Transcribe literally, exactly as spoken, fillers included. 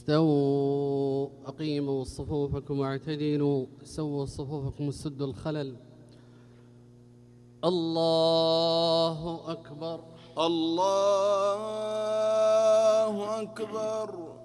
استووا أقيموا صفوفكم واعتدلوا سووا صفوفكم وسدوا الخلل. الله أكبر الله أكبر.